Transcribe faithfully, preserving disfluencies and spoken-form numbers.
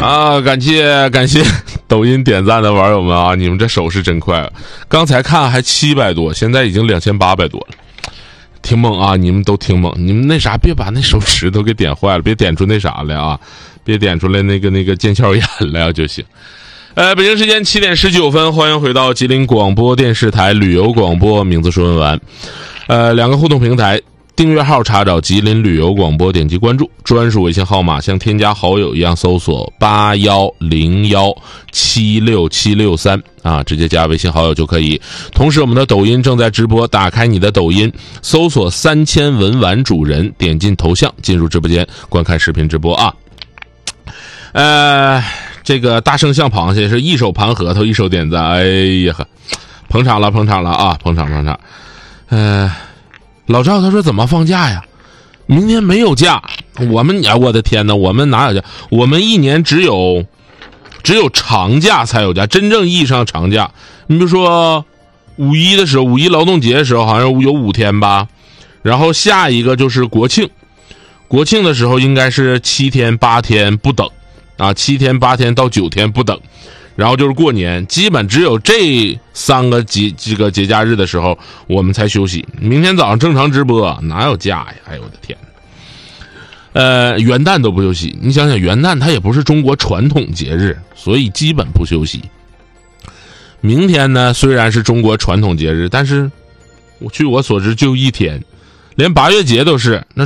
啊，感谢感谢抖音点赞的网友们啊，你们这手是真快了。刚才看还七百多，现在已经两千八百多了，挺猛啊！你们都挺猛，你们那啥别把那手指头给点坏了，别点出那啥来啊，别点出来那个那个腱鞘炎来啊就行。呃，北京时间七点十九分，欢迎回到吉林广播电视台旅游广播，名字说文完。呃，两个互动平台。订阅号查找吉林旅游广播，点击关注，专属微信号码像添加好友一样搜索八幺零幺七六七六三啊，直接加微信好友就可以。同时我们的抖音正在直播，打开你的抖音，搜索三千文玩主人，点进头像进入直播间观看视频直播啊。呃，这个大圣像螃蟹是一手盘核桃一手点赞，哎呀呵，捧场了捧场了啊，捧场捧场。呃老赵他说怎么放假呀？明天没有假。我们哎，我的天哪，我们哪有假？我们一年只有只有长假才有假，真正意义上长假。你比如说五一的时候，五一劳动节的时候好像有五天吧，然后下一个就是国庆，国庆的时候应该是七天八天不等啊，七天八天到九天不等。然后就是过年，基本只有这三个节这个节假日的时候我们才休息。明天早上正常直播，哪有假呀？哎呦我的天！呃，元旦都不休息，你想想元旦它也不是中国传统节日，所以基本不休息。明天呢，虽然是中国传统节日，但是我据我所知就一天，连八月节都是那。